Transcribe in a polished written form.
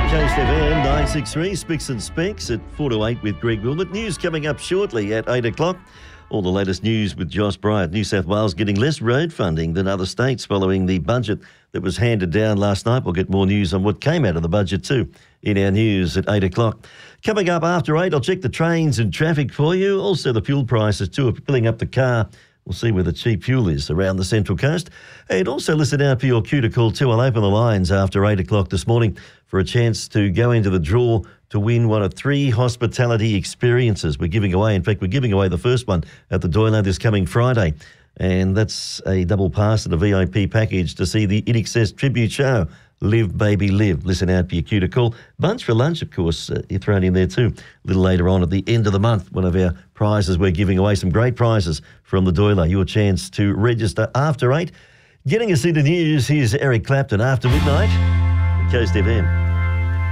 Coast FM 963, Spicks and Specs at 4 to 8 with Greg Wilmot. News coming up shortly at 8 o'clock. All the latest news with Josh Bryant. New South Wales getting less road funding than other states following the budget that was handed down last night. We'll get more news on what came out of the budget too in our news at 8 o'clock. Coming up after 8, I'll check the trains and traffic for you. Also the fuel prices too, if you're filling up the car. We'll see where the cheap fuel is around the Central Coast. And also listen out for your cue to call too. I'll open the lines after 8 o'clock this morning for a chance to go into the draw to win one of 3 hospitality experiences we're giving away. In fact, we're giving away the first one at the Doyler this coming Friday. And that's a double pass and a VIP package to see the INXS tribute show, Live Baby Live. Listen out for your cue to call. Bunch for lunch, of course, you're thrown in there too. A little later on at the end of the month, one of our prizes we're giving away, some great prizes from the Doyler. Your chance to register after 8. Getting us into news, here's Eric Clapton after midnight. Coast FM.